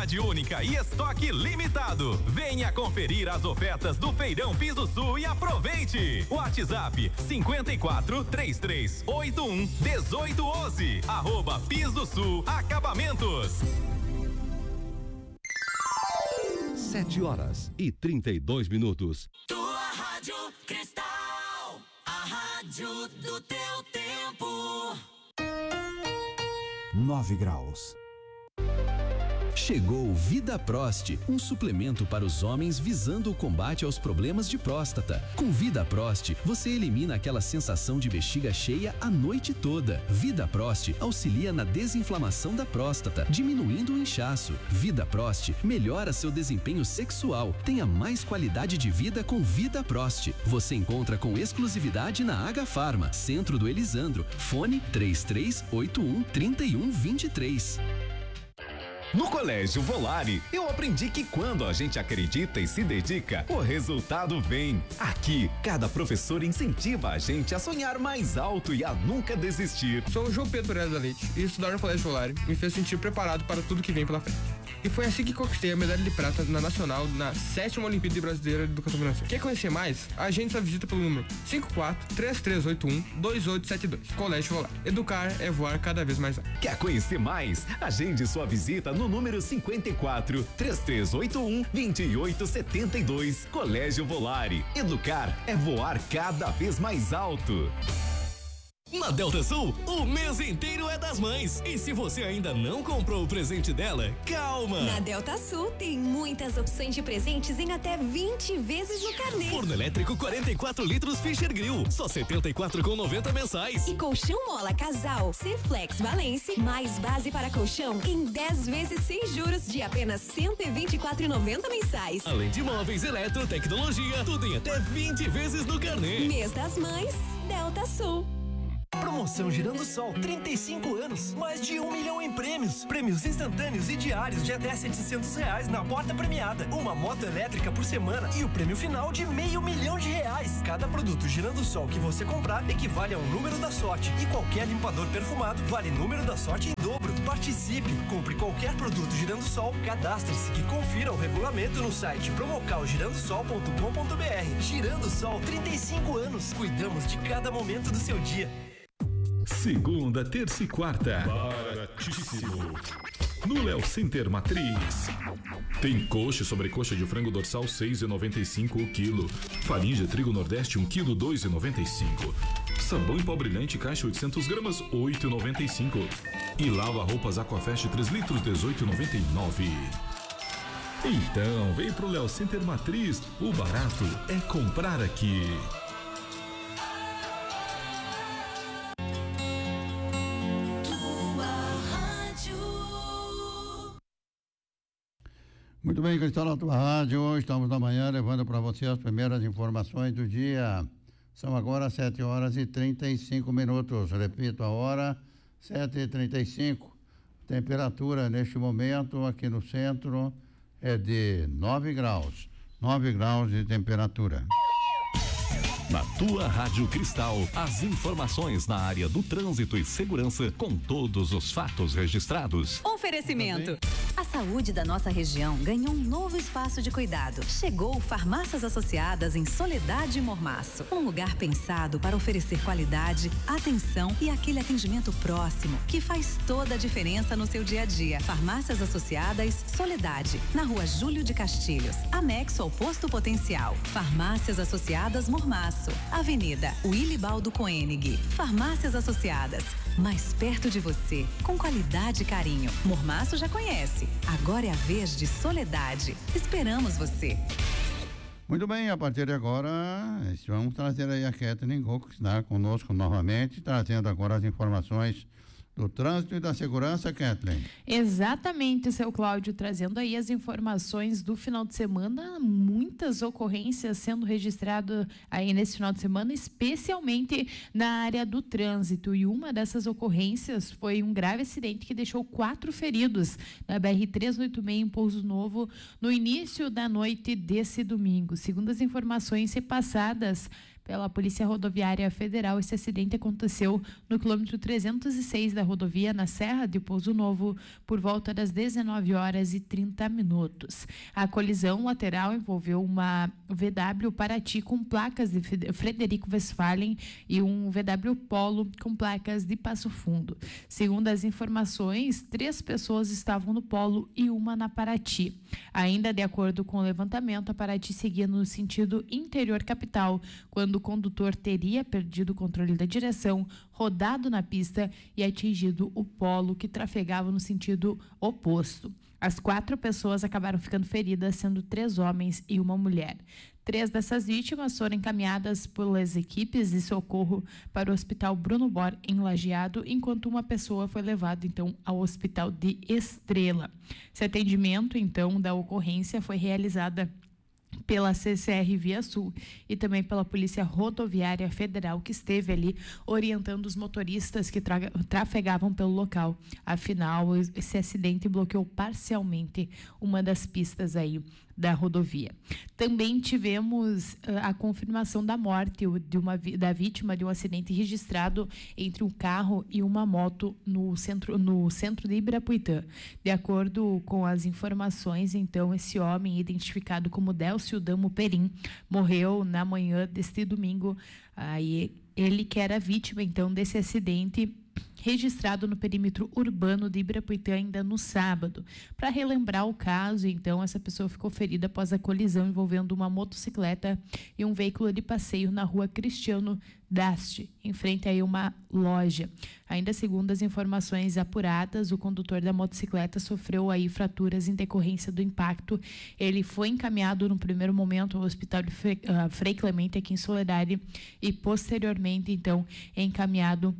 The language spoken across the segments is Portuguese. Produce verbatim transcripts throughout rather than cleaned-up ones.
Qualidade única e estoque limitado. Venha conferir as ofertas do Feirão Piso Sul e aproveite. WhatsApp cinquenta e quatro, trinta e três, oitenta e um, dezoito onze. Arroba Piso Sul Acabamentos. Sete horas e trinta e dois minutos. Tua Rádio Cristal, a rádio do teu tempo. Nove graus. Chegou Vida Prost, um suplemento para os homens visando o combate aos problemas de próstata. Com Vida Prost, você elimina aquela sensação de bexiga cheia a noite toda. Vida Prost auxilia na desinflamação da próstata, diminuindo o inchaço. Vida Prost melhora seu desempenho sexual. Tenha mais qualidade de vida com Vida Prost. Você encontra com exclusividade na H Farma, Centro do Elisandro. Fone três três oito um, três um dois três. No Colégio Volare, eu aprendi que quando a gente acredita e se dedica, o resultado vem. Aqui, cada professor incentiva a gente a sonhar mais alto e a nunca desistir. Sou o João Pedro Pereira da Leite e estudar no Colégio Volare me fez sentir preparado para tudo que vem pela frente. E foi assim que conquistei a medalha de prata na Nacional na sétima Olimpíada Brasileira de Educação Financeira. Quer conhecer mais? Agende sua visita pelo número cinco quatro, três três oito um, dois oito sete dois. Colégio Volare. Educar é voar cada vez mais alto. Quer conhecer mais? Agende sua visita no número cinquenta e quatro, três três oito um, dois oito sete dois. Colégio Volare. Educar é voar cada vez mais alto. Na Delta Sul, o mês inteiro é das mães. E se você ainda não comprou o presente dela, calma! Na Delta Sul tem muitas opções de presentes em até vinte vezes no carnê. Forno elétrico quarenta e quatro litros Fischer Grill, só setenta e quatro reais e noventa centavos mensais. E colchão mola casal C-Flex Valence, mais base para colchão em dez vezes sem juros de apenas cento e vinte e quatro reais e noventa centavos mensais. Além de móveis, eletro, tecnologia, tudo em até vinte vezes no carnê. Mês das Mães, Delta Sul. Promoção Girando Sol, trinta e cinco anos, mais de um milhão em prêmios. Prêmios instantâneos e diários de até setecentos reais na porta premiada. Uma moto elétrica por semana e o prêmio final de meio milhão de reais. Cada produto Girando Sol que você comprar equivale a um número da sorte. E qualquer limpador perfumado vale número da sorte em dobro. Participe, compre qualquer produto Girando Sol, cadastre-se e confira o regulamento no site promocal girando sol ponto com ponto br. Girando Sol, trinta e cinco anos. Cuidamos de cada momento do seu dia. Segunda, terça e quarta. Baratíssimo. No Léo Center Matriz. Tem coxa e sobrecoxa de frango dorsal seis reais e noventa e cinco centavos o quilo. Farinha de trigo Nordeste um quilo dois reais e noventa e cinco centavos. Sabão em pó brilhante caixa oitocentas gramas oito reais e noventa e cinco centavos. E lava roupas Aquafest três litros dezoito reais e noventa e nove centavos. Então, vem pro Léo Center Matriz. O barato é comprar aqui. Muito bem, Cristal, na tua rádio, estamos na manhã levando para você as primeiras informações do dia. São agora sete horas e trinta e cinco minutos. Repito a hora, sete e trinta e cinco. Temperatura neste momento aqui no centro é de nove graus. nove graus de temperatura. Na tua Rádio Cristal, as informações na área do trânsito e segurança com todos os fatos registrados. Oferecimento. A saúde da nossa região ganhou um novo espaço de cuidado. Chegou Farmácias Associadas em Soledade e Mormaço. Um lugar pensado para oferecer qualidade, atenção e aquele atendimento próximo que faz toda a diferença no seu dia a dia. Farmácias Associadas Soledade, na rua Júlio de Castilhos, anexo ao Posto Potencial. Farmácias Associadas Mormaço, Avenida Wilibaldo Koenig. Farmácias Associadas, mais perto de você, com qualidade e carinho. Mormaço já conhece. Agora é a vez de Soledade. Esperamos você. Muito bem, a partir de agora, vamos trazer aí a Kathleen Gol, que está conosco novamente, trazendo agora as informações do trânsito e da segurança, Kathleen. Exatamente, seu Cláudio, trazendo aí as informações do final de semana, muitas ocorrências sendo registradas aí nesse final de semana, especialmente na área do trânsito, e uma dessas ocorrências foi um grave acidente que deixou quatro feridos na B R trezentos e oitenta e seis em Pouso Novo no início da noite desse domingo. Segundo as informações repassadas pela Polícia Rodoviária Federal. Esse acidente aconteceu no quilômetro trezentos e seis da rodovia, na Serra de Pouso Novo, por volta das dezenove horas e trinta minutos. A colisão lateral envolveu uma V W Paraty com placas de Frederico Westphalen e um V W Polo com placas de Passo Fundo. Segundo as informações, três pessoas estavam no Polo e uma na Paraty. Ainda de acordo com o levantamento, a Paraty seguia no sentido interior capital, quando o condutor teria perdido o controle da direção, rodado na pista e atingido o Polo, que trafegava no sentido oposto. As quatro pessoas acabaram ficando feridas, sendo três homens e uma mulher. Três dessas vítimas foram encaminhadas pelas equipes de socorro para o Hospital Bruno Bor, em Lajeado, enquanto uma pessoa foi levada, então, ao Hospital de Estrela. Esse atendimento, então, da ocorrência foi realizada pela C C R Via Sul e também pela Polícia Rodoviária Federal, que esteve ali orientando os motoristas que tra- trafegavam pelo local. Afinal, esse acidente bloqueou parcialmente uma das pistas aí da rodovia. Também tivemos uh, a confirmação da morte de uma, da vítima de um acidente registrado entre um carro e uma moto no centro, no centro de Ibirapuitã. De acordo com as informações, então, esse homem, identificado como Délcio Damo Perim, morreu na manhã deste domingo. Aí, ele que era vítima, então, desse acidente registrado no perímetro urbano de Ibirapuitã ainda no sábado. Para relembrar o caso, então, essa pessoa ficou ferida após a colisão envolvendo uma motocicleta e um veículo de passeio na rua Cristiano Daste, em frente a uma loja. Ainda segundo as informações apuradas, o condutor da motocicleta sofreu aí fraturas em decorrência do impacto. Ele foi encaminhado no primeiro momento ao Hospital de Frei, uh, Frei Clemente, aqui em Soledade, e posteriormente, então, encaminhado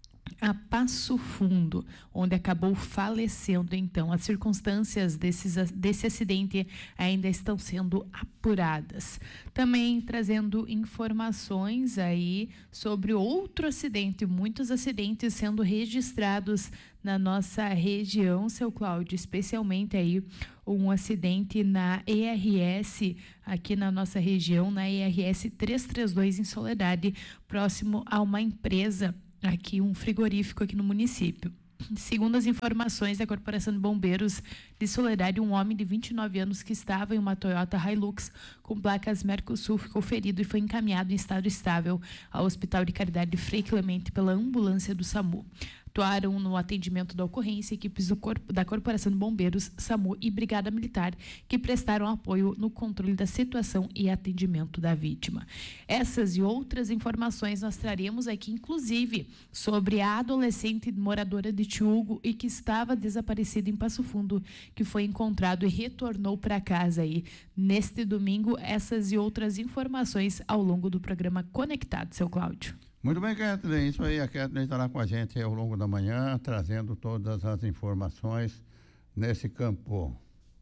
a Passo Fundo, onde acabou falecendo. Então, as circunstâncias desses, desse acidente ainda estão sendo apuradas. Também trazendo informações aí sobre outro acidente, muitos acidentes sendo registrados na nossa região, seu Cláudio, especialmente aí um acidente na E R S, aqui na nossa região, na E R S trezentos e trinta e dois, em Soledade, próximo a uma empresa, aqui um frigorífico aqui no município. Segundo as informações da Corporação de Bombeiros de Soledade, um homem de vinte e nove anos que estava em uma Toyota Hilux com placas Mercosul ficou ferido e foi encaminhado em estado estável ao Hospital de Caridade de Frei Clemente pela ambulância do SAMU. Atuaram no atendimento da ocorrência equipes do corpo, da Corporação de Bombeiros, SAMU e Brigada Militar, que prestaram apoio no controle da situação e atendimento da vítima. Essas e outras informações nós traremos aqui, inclusive, sobre a adolescente moradora de Tiúgo e que estava desaparecida em Passo Fundo, que foi encontrado e retornou para casa aí neste domingo. Essas e outras informações ao longo do programa Conectado, seu Cláudio. Muito bem, Kathleen, isso aí, a Kathleen estará com a gente ao longo da manhã, trazendo todas as informações nesse campo.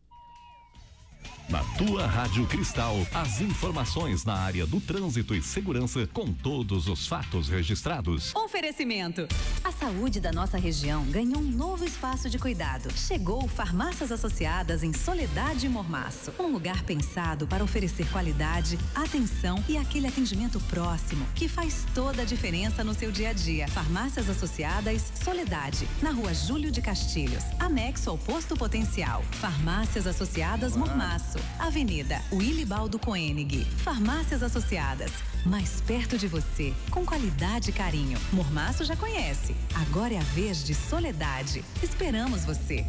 Na tua Rádio Cristal, as informações na área do trânsito e segurança com todos os fatos registrados. Oferecimento. A saúde da nossa região ganhou um novo espaço de cuidado. Chegou Farmácias Associadas em Soledade e Mormaço. Um lugar pensado para oferecer qualidade, atenção e aquele atendimento próximo que faz toda a diferença no seu dia a dia. Farmácias Associadas Soledade, na Rua Júlio de Castilhos, anexo ao Posto Potencial. Farmácias Associadas Mormaço, Avenida Wilibaldo Koenig. Farmácias Associadas, mais perto de você, com qualidade e carinho. Mormaço já conhece, agora é a vez de Soledade. Esperamos você.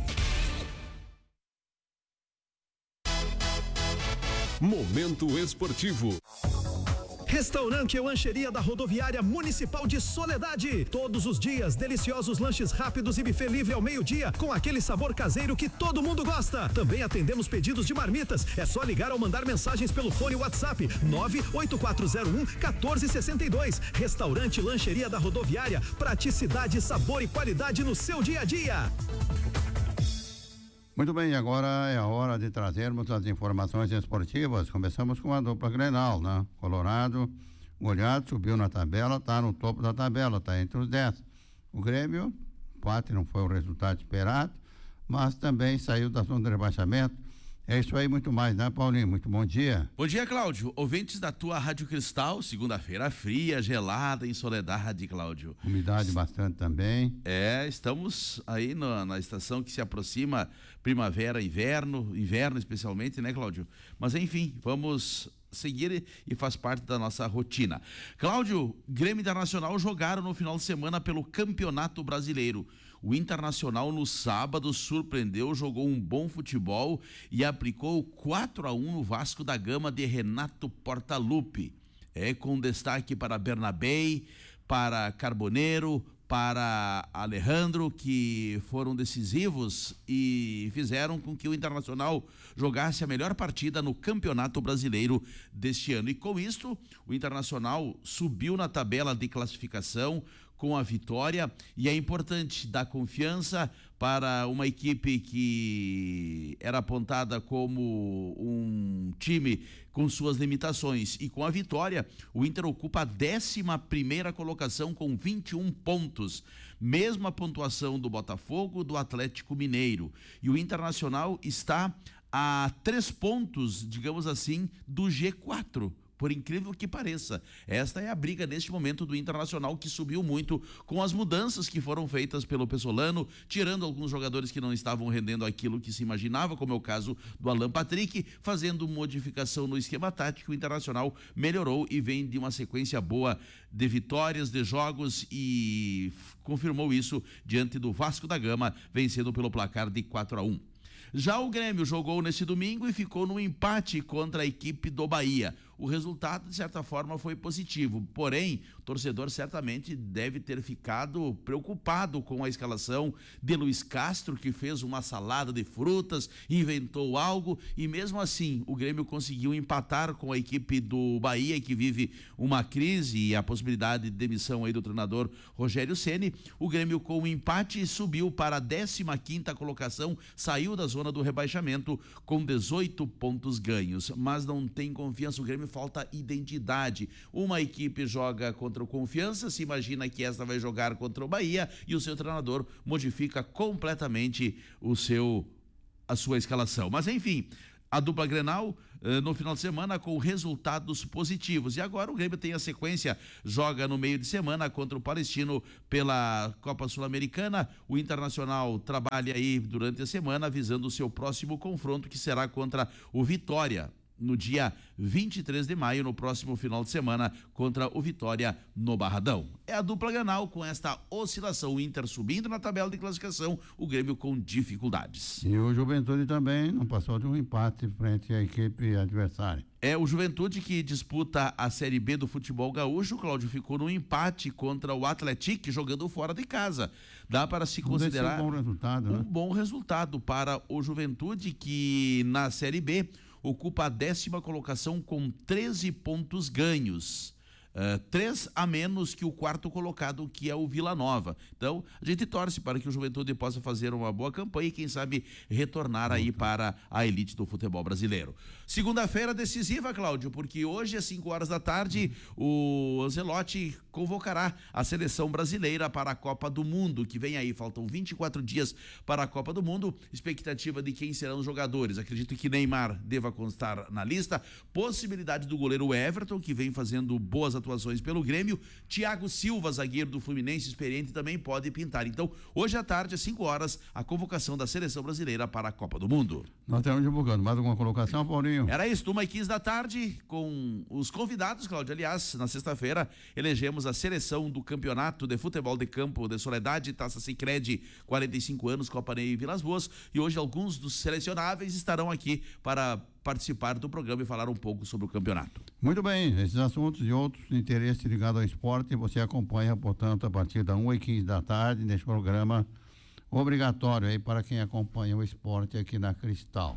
Momento esportivo. Restaurante Lancheria da Rodoviária Municipal de Soledade. Todos os dias, deliciosos lanches rápidos e buffet livre ao meio-dia, com aquele sabor caseiro que todo mundo gosta. Também atendemos pedidos de marmitas. É só ligar ou mandar mensagens pelo fone WhatsApp nove oito quatro zero um um quatro seis dois. Restaurante Lancheria da Rodoviária. Praticidade, sabor e qualidade no seu dia a dia. Muito bem, agora é a hora de trazermos as informações esportivas. Começamos com a dupla Grenal, né? Colorado, goleado, subiu na tabela, está no topo da tabela, está entre os dez. O Grêmio, empate não foi o resultado esperado, mas também saiu da zona de rebaixamento É isso aí, muito mais, né, Paulinho? Muito bom dia. Bom dia, Cláudio. Ouvintes da tua Rádio Cristal, segunda-feira fria, gelada, em Soledade, Cláudio. Umidade bastante também. É, estamos aí na, na estação que se aproxima primavera, inverno, inverno especialmente, né, Cláudio? Mas enfim, vamos seguir e faz parte da nossa rotina. Cláudio, Grêmio Internacional jogaram no final de semana pelo Campeonato Brasileiro. O Internacional no sábado surpreendeu, jogou um bom futebol e aplicou quatro a um no Vasco da Gama de Renato Portaluppi. É com destaque para Bernabei, para Carboneiro, para Alejandro, que foram decisivos e fizeram com que o Internacional jogasse a melhor partida no Campeonato Brasileiro deste ano. E com isso, o Internacional subiu na tabela de classificação com a vitória, e é importante dar confiança para uma equipe que era apontada como um time com suas limitações, e com a vitória o Inter ocupa a décima primeira colocação com vinte e um pontos, mesma pontuação do Botafogo, do Atlético Mineiro, e o Internacional está a três pontos, digamos assim, do G quatro. Por incrível que pareça, esta é a briga neste momento do Internacional, que subiu muito com as mudanças que foram feitas pelo Pessolano, tirando alguns jogadores que não estavam rendendo aquilo que se imaginava, como é o caso do Alan Patrick, fazendo modificação no esquema tático. O Internacional melhorou e vem de uma sequência boa de vitórias, de jogos, e confirmou isso diante do Vasco da Gama, vencendo pelo placar de quatro a um. Já o Grêmio jogou nesse domingo e ficou no empate contra a equipe do Bahia. O resultado, de certa forma, foi positivo, porém, o torcedor certamente deve ter ficado preocupado com a escalação de Luiz Castro, que fez uma salada de frutas, inventou algo, e mesmo assim o Grêmio conseguiu empatar com a equipe do Bahia, que vive uma crise e a possibilidade de demissão aí do treinador Rogério Ceni. O Grêmio, com o empate, subiu para a décima quinta colocação, saiu da zona do rebaixamento com dezoito pontos ganhos, mas não tem confiança. O Grêmio falta identidade. Uma equipe joga contra o Confiança, se imagina que esta vai jogar contra o Bahia, e o seu treinador modifica completamente o seu, a sua escalação. Mas enfim, a dupla Grenal no final de semana com resultados positivos, e agora o Grêmio tem a sequência, joga no meio de semana contra o Palestino pela Copa Sul-Americana. O Internacional trabalha aí durante a semana visando o seu próximo confronto, que será contra o Vitória no dia vinte e três de maio, no próximo final de semana, contra o Vitória no Barradão. É a dupla Grenal com esta oscilação, o Inter subindo na tabela de classificação, o Grêmio com dificuldades. E o Juventude também não passou de um empate frente à equipe adversária. É, o Juventude, que disputa a Série B do futebol gaúcho, Cláudio, ficou no empate contra o Atlético, jogando fora de casa. Dá para se considerar um bom resultado, né? Um bom resultado para o Juventude, que na Série B ocupa a décima colocação com treze pontos ganhos. Uh, três a menos que o quarto colocado, que é o Vila Nova. Então, a gente torce para que o Juventude possa fazer uma boa campanha e, quem sabe, retornar aí para a elite do futebol brasileiro. Segunda-feira decisiva, Cláudio, porque hoje, às cinco horas da tarde, o Ancelotti convocará a seleção brasileira para a Copa do Mundo, que vem aí. Faltam vinte e quatro dias para a Copa do Mundo. Expectativa de quem serão os jogadores. Acredito que Neymar deva constar na lista. Possibilidade do goleiro Everton, que vem fazendo boas atuações atuações pelo Grêmio. Thiago Silva, zagueiro do Fluminense, experiente, também pode pintar. Então, hoje à tarde, às cinco horas, a convocação da seleção brasileira para a Copa do Mundo. Nós estamos divulgando mais alguma colocação, Paulinho? Era isso, uma e quinze da tarde, com os convidados, Cláudio. Aliás, na sexta-feira, elegemos a seleção do Campeonato de Futebol de Campo de Soledade, Taça Sicredi, quarenta e cinco anos, Copa Ney e Vilas Boas. E hoje alguns dos selecionáveis estarão aqui para participar do programa e falar um pouco sobre o campeonato. Muito bem, esses assuntos e outros de interesse ligado ao esporte você acompanha, portanto, a partir da uma e quinze da tarde, neste programa obrigatório aí para quem acompanha o esporte aqui na Cristal.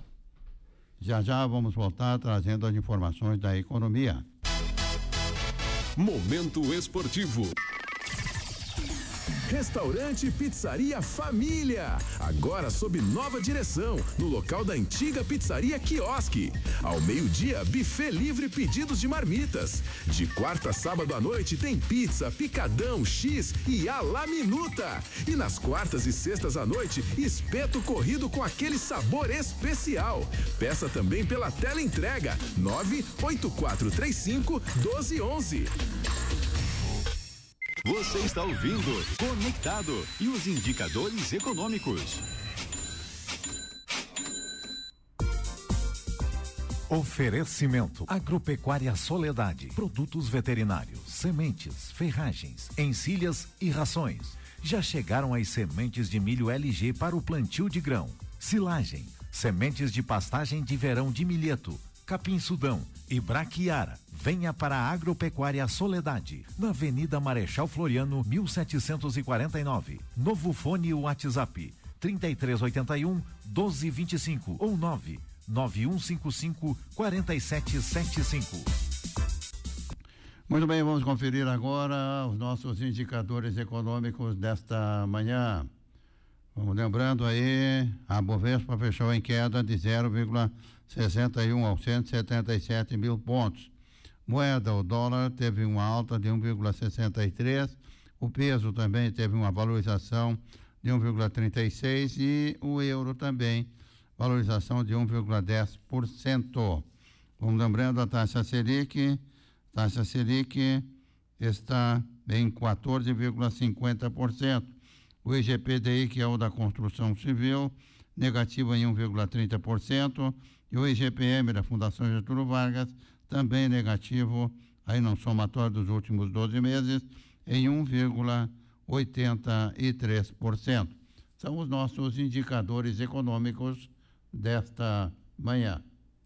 Já já vamos voltar trazendo as informações da economia. Momento esportivo. Restaurante Pizzaria Família, agora sob nova direção, no local da antiga Pizzaria Quiosque. Ao meio-dia, buffet livre pedidos de marmitas. De quarta a sábado à noite tem pizza, picadão, X e a la minuta. E nas quartas e sextas à noite, espeto corrido com aquele sabor especial. Peça também pela teleentrega nove oito quatro três cinco um dois um um. Você está ouvindo Conectado e os indicadores econômicos. Oferecimento Agropecuária Soledade, produtos veterinários, sementes, ferragens, encilhas e rações. Já chegaram as sementes de milho L G para o plantio de grão, silagem, sementes de pastagem de verão de milheto, capim-sudão e braquiara. Venha para a Agropecuária Soledade, na Avenida Marechal Floriano, mil setecentos e quarenta e nove. Novo fone WhatsApp trinta e três oitenta e um, doze vinte e cinco ou nove nove um cinco cinco, quatro sete sete cinco. Muito bem, vamos conferir agora os nossos indicadores econômicos desta manhã. Vamos lembrando aí, a Bovespa fechou em queda de zero vírgula sessenta e um aos cento e setenta e sete mil pontos. Moeda, o dólar teve uma alta de um vírgula sessenta e três, o peso também teve uma valorização de um vírgula trinta e seis e o euro também, valorização de um vírgula dez por cento. Vamos lembrando a taxa Selic, taxa Selic está em quatorze vírgula cinquenta por cento. O I G P D I, que é o da construção civil, negativo em um vírgula trinta por cento. E o I G P M da Fundação Getúlio Vargas, também negativo, aí no somatório dos últimos doze meses, em um vírgula oitenta e três por cento. São os nossos indicadores econômicos desta manhã.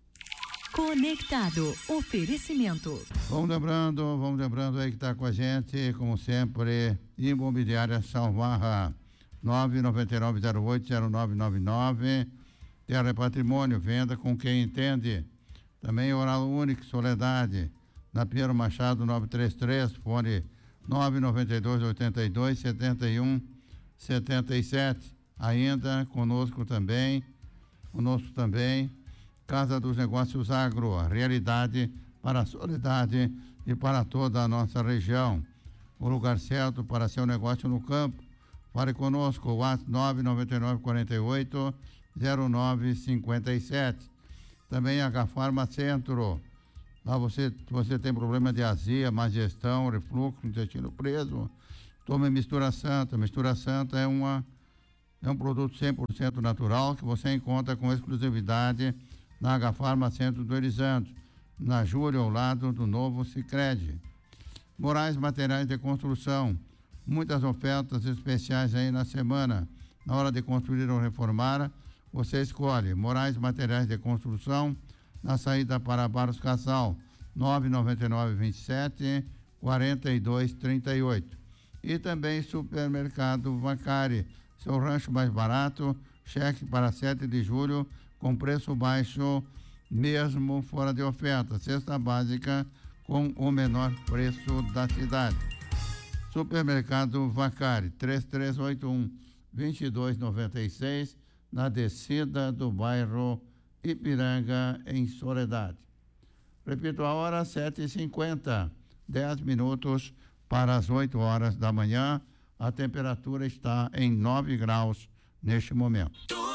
Conectado, oferecimento. Vamos lembrando, vamos lembrando aí que está com a gente, como sempre, Imobiliária Salvarra, nove nove nove zero oito zero nove nove nove. Terra e Patrimônio, venda com quem entende. Também Oral Único, Soledade, na Pinheiro Machado novecentos e trinta e três, fone nove nove dois oito dois sete um sete sete. Ainda conosco também, conosco também, Casa dos Negócios Agro, a realidade para a Soledade e para toda a nossa região. O lugar certo para seu negócio no campo. Fale conosco, WhatsApp nove nove nove quatro oito zero nove cinco sete. Também H Farma Centro. Lá você, você tem problema de azia, má digestão, refluxo, intestino preso, tome Mistura Santa. Mistura Santa é, uma, é um produto cem por cento natural que você encontra com exclusividade na H Farma Centro do Elisandro, na Júlia, ao lado do novo Sicredi. Moraes Materiais de Construção. Muitas ofertas especiais aí na semana. Na hora de construir ou reformar, você escolhe Moraes Materiais de Construção, na saída para Barros Casal, nove nove nove vinte e sete quarenta e dois trinta e oito. E também Supermercado Vacari, seu rancho mais barato, cheque para sete de julho, com preço baixo, mesmo fora de oferta. Cesta básica com o menor preço da cidade. Supermercado Vacari, três três oito um, dois dois nove seis, na descida do bairro Ipiranga, em Soledade. Repito a hora, sete e cinquenta, dez minutos para as oito horas da manhã. A temperatura está em nove graus neste momento.